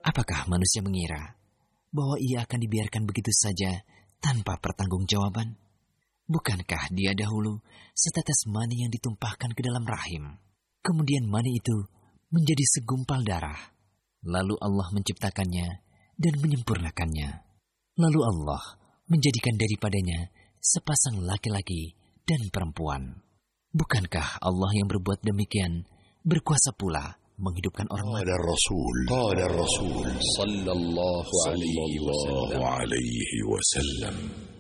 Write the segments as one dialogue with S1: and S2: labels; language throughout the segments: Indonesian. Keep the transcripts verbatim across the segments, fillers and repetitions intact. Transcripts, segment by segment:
S1: Apakah manusia mengira bahwa ia akan dibiarkan begitu saja tanpa pertanggungjawaban? Bukankah dia dahulu setetes mani yang ditumpahkan ke dalam rahim? Kemudian mani itu menjadi segumpal darah. Lalu Allah menciptakannya dan menyempurnakannya. Lalu Allah menjadikan daripadanya sepasang laki-laki dan perempuan. Bukankah Allah yang berbuat demikian berkuasa pula menghidupkan orang mati?
S2: Qala Rasul, qala Rasul sallallahu alaihi wasallam.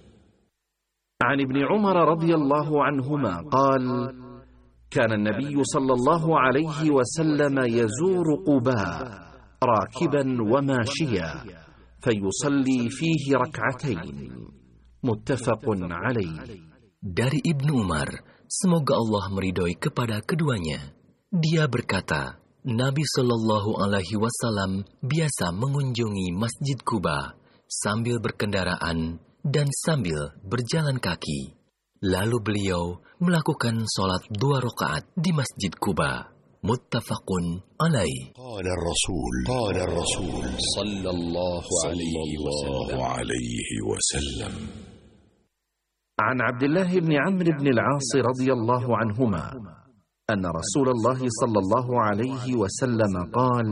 S3: عن ابن عمر رضي الله عنهما قال: كان النبي صلى الله عليه وسلم يزور قباء راكبا وماشيا فيصلي فيه ركعتين متفق عليه.
S4: Dari Ibnu Umar, semoga Allah meridhoi kepada keduanya, dia berkata, Nabi Shallallahu Alaihi Wasallam biasa mengunjungi Masjid Quba sambil berkendaraan dan sambil berjalan kaki. Lalu beliau melakukan sholat dua rakaat di Masjid Quba. Muttafaqun alaih.
S2: Qala Rasul, qala Rasul sallallahu alaihi wasallam.
S3: عن عبد الله بن عمرو بن العاص رضي الله عنهما أن رسول الله صلى الله عليه وسلم قال: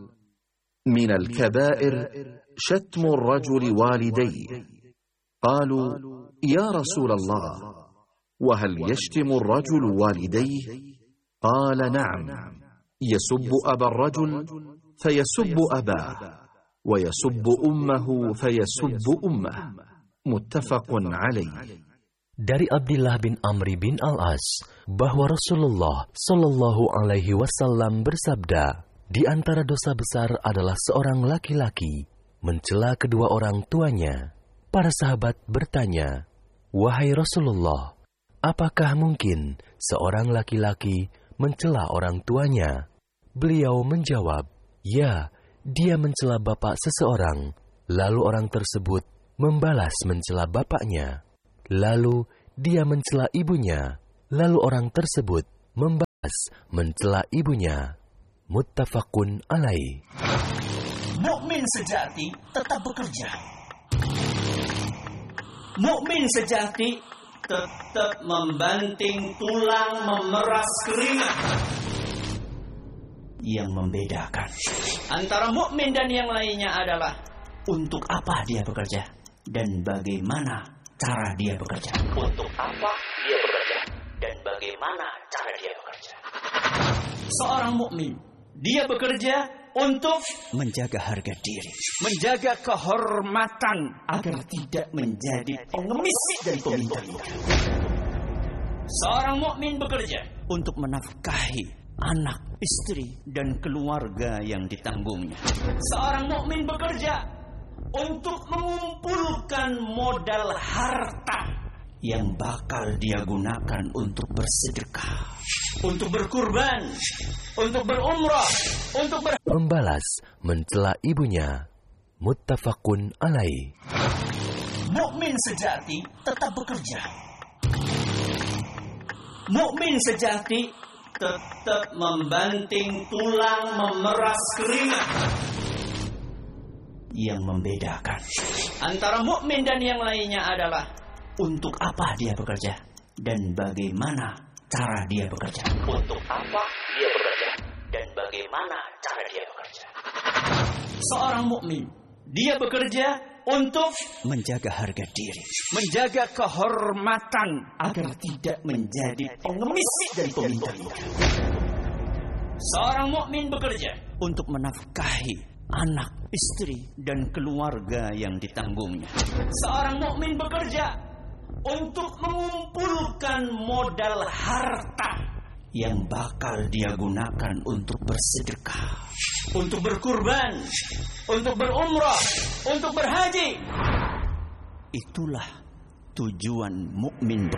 S3: من الكبائر شتم الرجل والديه. قالوا: يا رسول الله، وهل يشتم الرجل والديه؟ قال: نعم، يسب أبا الرجل فيسب أباه، ويسب أمه فيسب أمه. متفق عليه.
S4: Dari Abdullah bin Amri bin Al-As bahwa Rasulullah Shallallahu Alaihi Wasallam bersabda, di antara dosa besar adalah seorang laki-laki mencela kedua orang tuanya. Para sahabat bertanya, wahai Rasulullah, apakah mungkin seorang laki-laki mencela orang tuanya? Beliau menjawab, ya, dia mencela bapak seseorang, lalu orang tersebut membalas mencela bapaknya. Lalu dia mencela ibunya, lalu orang tersebut membalas mencela ibunya. Muttafaqun alaih.
S5: Mukmin sejati tetap bekerja. Mukmin sejati tetap membanting tulang, memeras keringat. Yang membedakan antara mukmin dan yang lainnya adalah untuk apa dia bekerja dan bagaimana cara dia bekerja. Untuk apa dia bekerja dan bagaimana cara dia bekerja. Seorang mukmin, dia bekerja untuk menjaga harga diri, menjaga kehormatan agar tidak menjadi pengemis dan peminta-minta. Seorang mukmin bekerja untuk menafkahi anak, istri, dan keluarga yang ditanggungnya. Seorang mukmin bekerja untuk mengumpulkan modal harta yang bakal dia gunakan untuk bersedekah, untuk berkurban, untuk berumrah, untuk ber...
S4: Membalas mencela ibunya. Muttafaqun alaih.
S5: Mukmin sejati tetap bekerja. Mukmin sejati tetap membanting tulang, memeras keringat. Yang membedakan antara mukmin dan yang lainnya adalah untuk apa dia bekerja dan bagaimana cara dia bekerja. Untuk apa dia bekerja dan bagaimana cara dia bekerja. Seorang mukmin, dia bekerja untuk menjaga harga diri, menjaga kehormatan agar tidak menjadi pengemis dan peminta-minta. Seorang mukmin bekerja untuk menafkahi anak, istri, dan keluarga yang ditanggungnya. Seorang mukmin bekerja untuk mengumpulkan modal harta yang bakal dia gunakan untuk bersedekah, untuk berkurban, untuk berumrah, untuk berhaji. Itulah tujuan mukmin.